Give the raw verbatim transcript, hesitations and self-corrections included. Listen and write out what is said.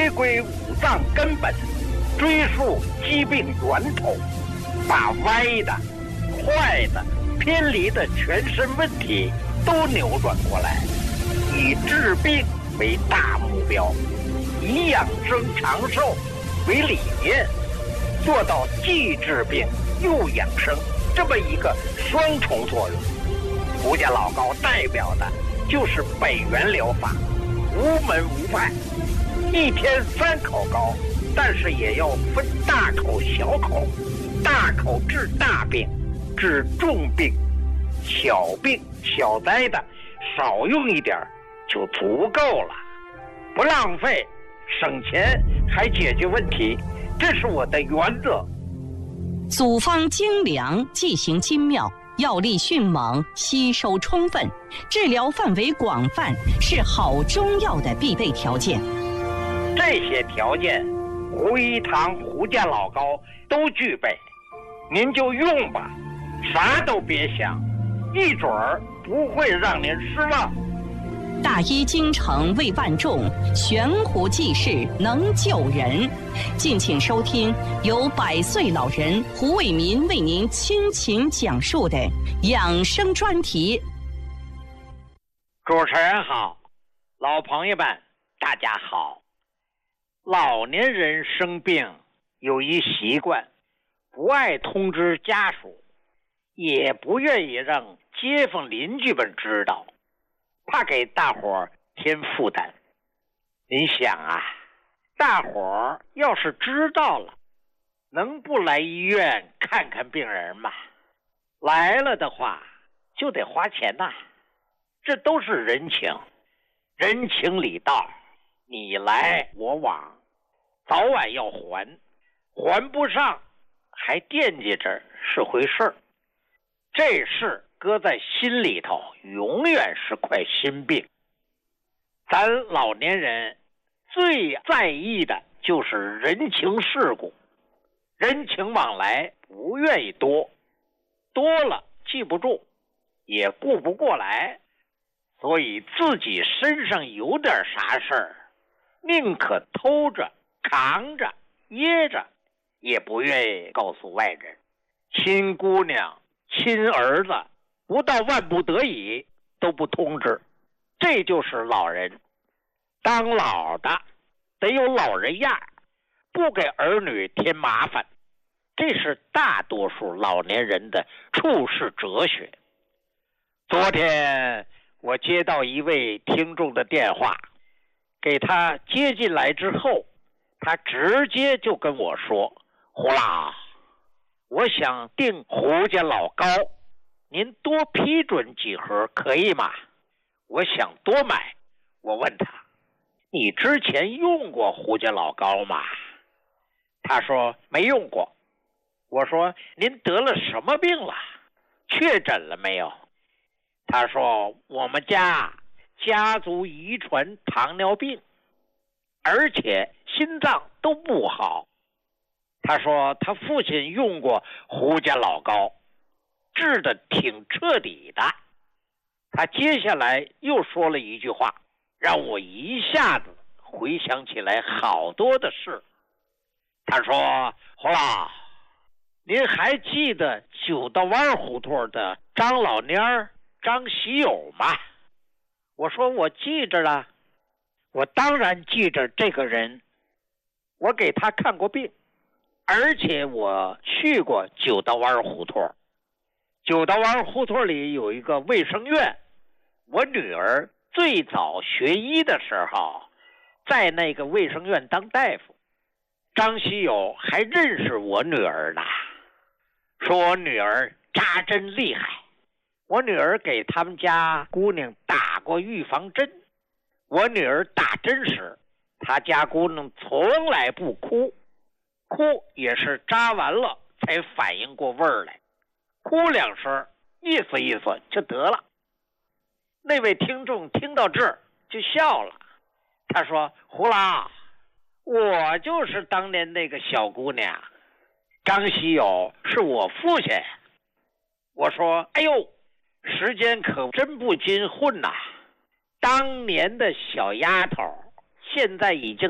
回归五脏根本，追溯疾病源头，把歪的、坏的、偏离的全身问题都扭转过来，以治病为大目标，以养生长寿为理念，做到既治病又养生这么一个双重作用。胡家老高代表的就是北元疗法，无门无派，一天三口高，但是也要分大口小口，大口治大病，治重病，小病小灾的少用一点就足够了，不浪费，省钱还解决问题，这是我的原则。 组方精良，剂行精妙，药力迅猛，吸收充分，治疗范围广泛，是好中药的必备条件。 这些条件，胡一堂、胡家老高都具备，您就用吧，啥都别想，一准儿不会让您失望。 大医精诚为万众，悬壶济世能救人。敬请收听由百岁老人胡伟民为您倾情讲述的养生专题。 主持人好，老朋友们大家好。老年人生病有一习惯，不爱通知家属，也不愿意让街坊邻居们知道，怕给大伙儿添负担。您想啊，大伙儿要是知道了，能不来医院看看病人吗？来了的话就得花钱呐、啊，这都是人情，人情礼道，你来我往，早晚要还，还不上还惦记着是回事儿，这事搁在心里头永远是块心病。咱老年人最在意的就是人情世故，人情往来不愿意多，多了记不住，也顾不过来，所以自己身上有点啥事儿，宁可偷着扛着掖着，也不愿意告诉外人。亲姑娘亲儿子不到万不得已都不通知，这就是老人。当老的得有老人样，不给儿女添麻烦，这是大多数老年人的处世哲学。昨天我接到一位听众的电话，给他接进来之后，他直接就跟我说，胡老，我想订胡家老高，您多批准几盒可以吗？我想多买。我问他，你之前用过胡家老高吗？他说没用过。我说您得了什么病了？确诊了没有？他说我们家家族遗传糖尿病，而且心脏都不好。他说他父亲用过胡家老高，治得挺彻底的。他接下来又说了一句话，让我一下子回想起来好多的事。他说，胡老，您还记得九道湾胡同的张老蔫儿张喜友吗？我说我记着了，我当然记着这个人，我给他看过病，而且我去过九道湾胡同。九道湾胡同里有一个卫生院，我女儿最早学医的时候在那个卫生院当大夫，张喜友还认识我女儿呢，说我女儿扎针厉害，我女儿给他们家姑娘打过预防针，我女儿打针时，她家姑娘从来不哭，哭也是扎完了才反应过味儿来，哭两声意思意思就得了。那位听众听到这儿就笑了，他说，胡老，我就是当年那个小姑娘，张喜友是我父亲。我说，哎呦，时间可真不禁混呐，当年的小丫头现在已经